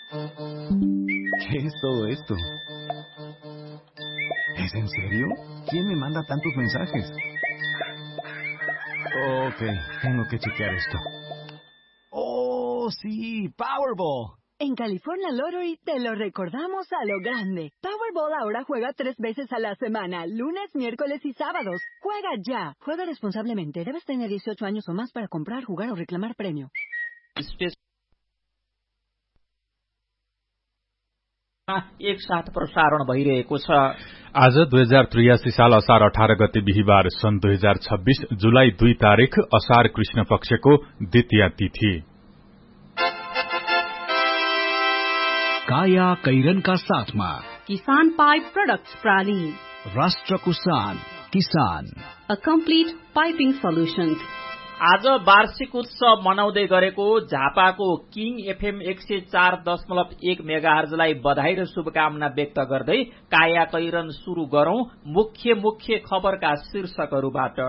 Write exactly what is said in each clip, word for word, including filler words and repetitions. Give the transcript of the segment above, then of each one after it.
¿Qué es todo esto? ¿Es en serio? ¿Quién me manda tantos mensajes? Ok, tengo que chequear esto. ¡Oh, sí! ¡Powerball! En California Lottery te lo recordamos a lo grande. Powerball ahora juega tres veces a la semana, lunes, miércoles y sábados. Juega ya. Juega responsablemente. Debes tener dieciocho años o más para comprar, jugar o reclamar premio. एक साथ प्रसारण भइरहेको छ। आज दुई हजार त्रियासी साल असार अठार गते बिहिबार सन् दुई हजार छब्बीस जुलाई दुई तारिक असार कृष्ण पक्षको द्वितीया तिथि। काया कैरनका साथमा किसान पाइप प्रोडक्ट्स प्राली, राष्ट्रको शान किसान, अ कम्प्लिट पाइपिङ सल्युशन्स। आज वार्षिक उत्सव मनाउँदै गरेको झापाको किङ एफएम एक सय चार दशमलव एक मेगाहर्जलाई बधाई र शुभकामना व्यक्त गर्दै काया कैरन शुरू गरौं मुख्य मुख्य खबरका शीर्षकहरूबाट।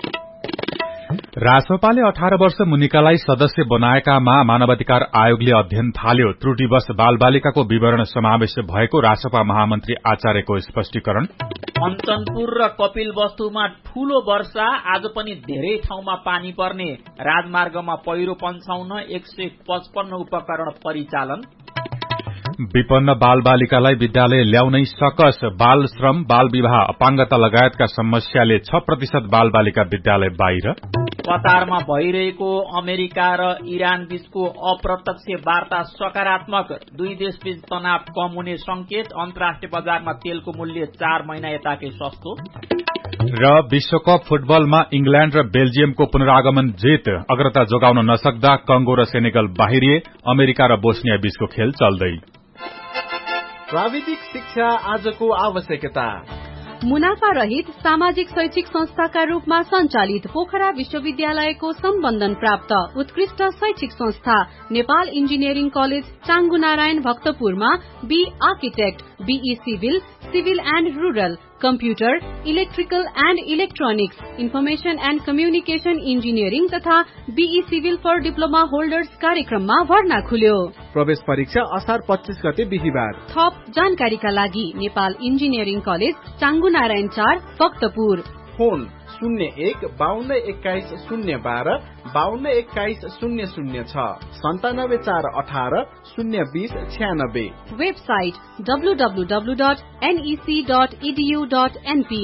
रासपाले अठार वर्ष मुनिकालाई सदस्य बनाएकामा मानवाधिकार आयोगले अध्ययन थाल्यो। त्रुटिवश बालबालिकाको विवरण समावेश भएको रासपा महामन्त्री आचार्यको स्पष्टीकरण। कञ्चनपुर र कपिल वस्तुमा ठूलो वर्षा, आज पनि धेरै ठाउँमा पानी पर्ने, राजमार्गमा पहिरो पन्छाउन एक सय पचपन्न उपकरण परिचालन। विपन्न बालबालिकालाई विद्यालय ल्याउनै सकस, बाल श्रम, बाल विवाह, अपाङ्गता लगायतका समस्याले छ प्रतिशत बालबालिका विद्यालय बाहिर। कतारमा भइरहेको अमेरिका र इरान बीचको अप्रत्यक्ष वार्ता सकारात्मक, दुई देशबीच तनाव कम हुने संकेत, अन्तर्राष्ट्रिय बजारमा तेलको मूल्य चार महिना यताकै सस्तो। र विश्वकप फुटबलमा इंग्ल्याण्ड र बेल्जियमको पुनरागमन जित, अग्रता जोगाउन नसक्दा कंगो र सेनेगल बाहिरिए, अमेरिका र बोस्निया बीचको खेल चल्दै। प्राविधिक शिक्षा आजको आवश्यकता। मुनाफा रहित सामाजिक शैक्षिक संस्थाका रूपमा सञ्चालित पोखरा विश्वविद्यालयको सम्बन्धन प्राप्त उत्कृष्ट शैक्षिक संस्था Nepal engineering college चाङ्गु Narayan भक्तपुरमा be architect, be civil, civil and rural, computer, electrical and electronics, information and communication engineering तथा be civil for diploma holders कार्यक्रममा भर्ना खुल्यो। प्रवेश परीक्षा असार पच्चीस गते बिहिबार। थप जानकारीका लागि नेपाल इन्जिनियरिङ कलेज चाङ्गु नारायण चार भक्तपुर। फोन शून्य एक बाहन्न एक्काइस शून्य बाह्र बाहन्न एक्काइस शून्य शून्य छ, सन्तानब्बे चार अठार शून्य बीस छ्यानब्बे। Website W W W dot NEC dot edu dot NP.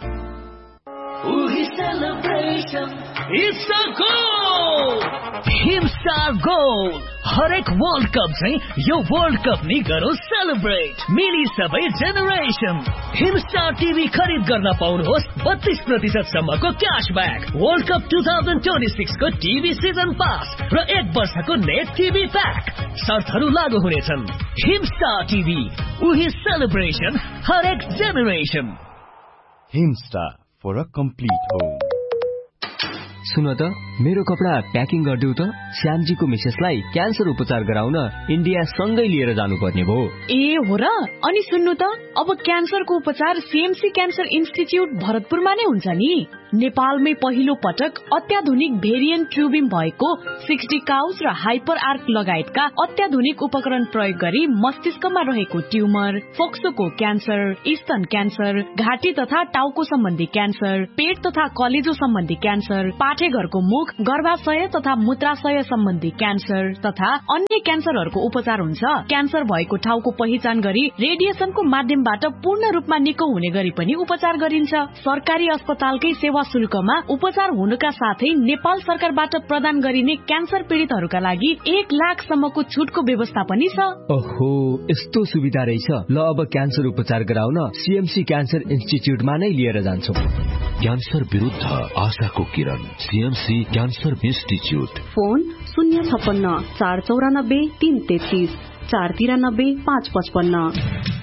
Himstar goal हरेक वर्ल्ड कप चाहिँ यो वर्ल्ड कप नि गरौँ सेलिब्रेट। मिली सबै जेनेरेसन हिमस्टार टिभी खरिद गर्न पाउनुहोस् बत्तीस प्रतिशत सम्मको क्याशब्याक, world cup two thousand twenty six को टिभी सिजन पास र एक वर्षको नेट टिभी प्याक, शर्तहरू लागू हुनेछन्। हिमस्टार टिभी, उही सेलिब्रेसन हरेक generation. Himstar for a complete home. सुन त, मेरो कपडा प्याकिङ गरिदेऊ त। श्यामजीको मिसेसलाई क्यान्सर उपचार गराउन इन्डिया सँगै लिएर जानुपर्ने भयो। ए हो र? अनि सुन्नु त, अब क्यान्सरको उपचार सीएमसी क्यान्सर इन्स्टिच्युट भरतपुरमा नै हुन्छ नि। नेपालमै पहिलो पटक अत्याधुनिक भेरिएन्ट ट्युबिङ भएको सिक्सटी काउज र हाइपर आर्क लगायतका अत्याधुनिक उपकरण प्रयोग गरी मस्तिष्कमा रहेको ट्युमर, फोक्सोको क्यान्सर, स्तन क्यान्सर, घाँटी तथा टाउको सम्बन्धी क्यान्सर, पेट तथा कलेजो सम्बन्धी क्यान्सर, पाठेघरको मुख, गर्भाशय तथा मूत्राशय सम्बन्धी क्यान्सर तथा अन्य क्यान्सरहरूको उपचार हुन्छ। क्यान्सर भएको ठाउँको पहिचान गरी रेडिएसनको माध्यमबाट पूर्ण रूपमा निको हुने गरी पनि उपचार गरिन्छ। सरकारी अस्पतालकै सेवा शुल्कमा उपचार हुनुका साथै नेपाल सरकारबाट प्रदान गरिने क्यान्सर पीडितहरूका लागि एक लाख सम्मको छुटको व्यवस्था पनि छ। ओहो, यस्तो सुविधा रहेछ। ल, अब क्यान्सर उपचार गराउन सीएमसी क्यान्सर इन्स्टिच्युटमा नै लिएर जान्छौँ। क्यान्सर विरुद्ध आशाको किरण, सीएमसी क्यान्सर इन्स्टिच्युट। फोन शून्य छप्पन्न चार चौरानब्बे तीन तेत्तीस चार तिरानब्बे पाँच पचपन्न।